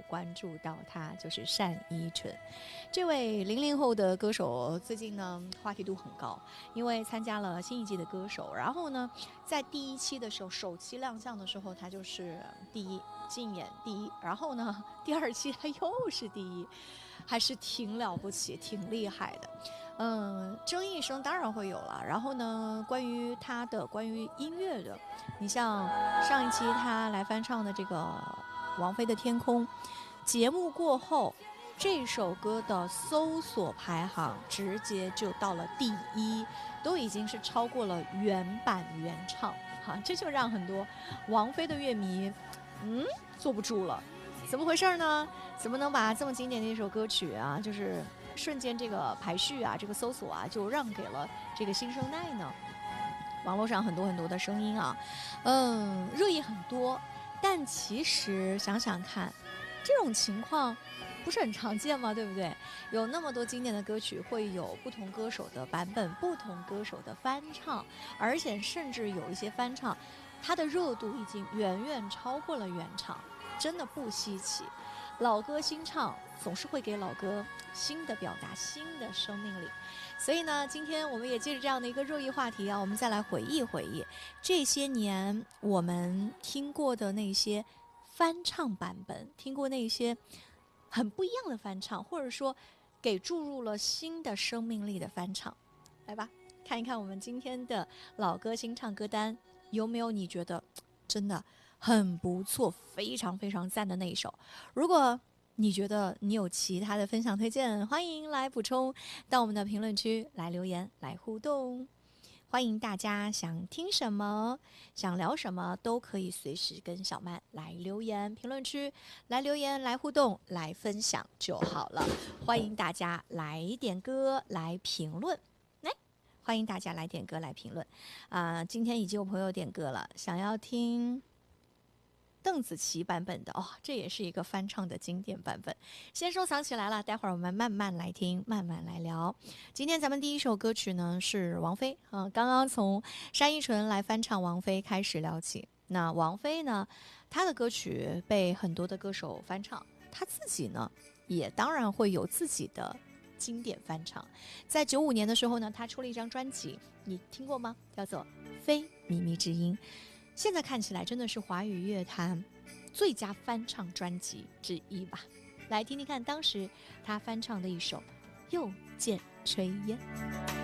关注到他，就是单依纯。这位00后的歌手最近呢话题度很高，因为参加了新一季的歌手，然后呢在第1期的时候首期亮相的时候他就是第一，竞演第一，然后呢第2期他又是第一，还是挺了不起挺厉害的。争议声当然会有了，然后呢关于音乐的，你像上一期他来翻唱的这个王菲的天空，节目过后这首歌的搜索排行直接就到了第1，都已经是超过了原版原唱，这就让很多王菲的乐迷坐不住了。怎么回事呢？怎么能把这么经典的一首歌曲啊，就是瞬间这个排序啊，这个搜索啊，就让给了这个新生代呢？网络上很多的声音啊，热议很多，但其实想想看，这种情况不是很常见吗？对不对？有那么多经典的歌曲，会有不同歌手的版本，不同歌手的翻唱，而且甚至有一些翻唱，它的热度已经远远超过了原唱，真的不稀奇。老歌新唱总是会给老歌新的表达，新的生命力。所以呢，今天我们也借着这样的一个热议话题啊，我们再来回忆这些年我们听过的那些翻唱版本，听过那些很不一样的翻唱，或者说给注入了新的生命力的翻唱。来吧，看一看我们今天的老歌新唱歌单，有没有你觉得真的很不错，非常非常赞的那一首？如果你觉得你有其他的分享推荐，欢迎来补充到我们的评论区来留言来互动。欢迎大家想听什么想聊什么都可以随时跟小曼来留言，评论区来留言来互动来分享就好了。欢迎大家来点歌来评论，欢迎大家来点歌来评论今天已经有朋友点歌了，想要听邓紫棋版本的这也是一个翻唱的经典版本，先收藏起来了，待会儿我们慢慢来听，慢慢来聊。今天咱们第一首歌曲呢是王菲刚刚从单依纯来翻唱王菲开始聊起。那王菲呢，她的歌曲被很多的歌手翻唱，她自己呢也当然会有自己的经典翻唱。在95年的时候呢，她出了一张专辑，你听过吗？叫做《非靡靡之音》。现在看起来真的是华语乐坛最佳翻唱专辑之一吧。来听听看当时他翻唱的一首《又见炊烟》。